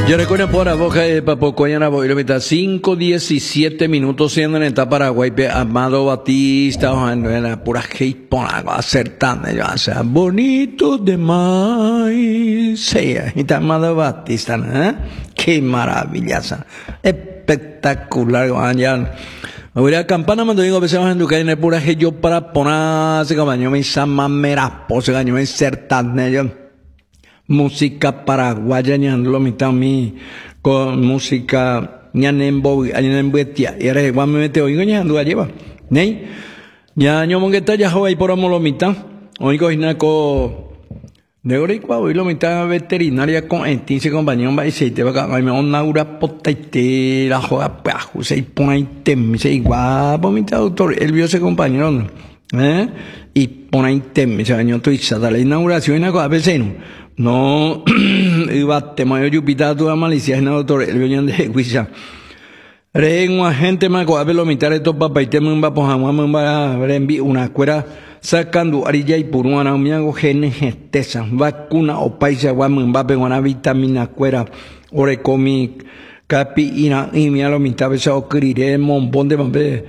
Yo recuerdo por la boca de Papocoyana, voy a meter 5:17 minutos siendo en esta Paraguay, Amado Batista, en la pura hate, acertando, yo, o sea, bonito de maíz, sí, está Amado Batista, ¿eh? Qué maravillosa, espectacular, ya. Ahora campana me digo a veces en Duque en el pura hate, yo para poner, se cabaño me llama merapo, se cabaño me acertando, yo. Música paraguaya ñando mitad mi con música ñanembo ñanembetia y ahora igual me mete oigo ñando lleva nei ya ño mongueta ya hoy por amolo mitad oigo inaco de hora y cuau y lo mitad veterinaria con entice compañero va y se te va a me una ura potaite la joda pajo se pone tem se igual por mitad doctor el vio ese compañero y pone tem se bañó tu isa la inauguración a veces no, iba te mayo yupita tu malicia en doctor el viñón de Huiza. Reen una gente más coa lo mitar estos papá y te me va por jamás va a enviar una cuera sacando arilla y por una miago genes estesa vacuna o paisa guam va una vitamina cuera ore comi capi ina y mi lo mitad esa o crire mombón de mambe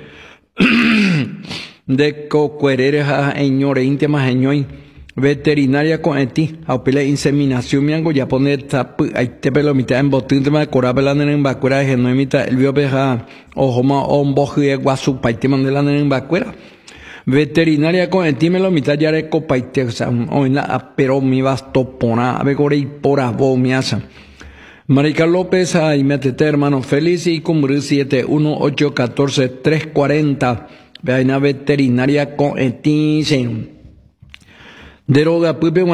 de cocuereres a señores íntimas señor veterinaria con ti, a pele inseminación mi ango ya pone tap ahí te pelo mitad en botín te me cora pelando en vacuera de no mitad el vio peja ojo ma on boje guasu paite mandela en vacuera veterinaria con ti me lo mitad ya re copaite o sea oina pero mi basto pona a ver gore y por abo mi asa Marica López ahí metete hermano feliz y cumbre 71814-340 veina veterinaria con ti Deroga, pues,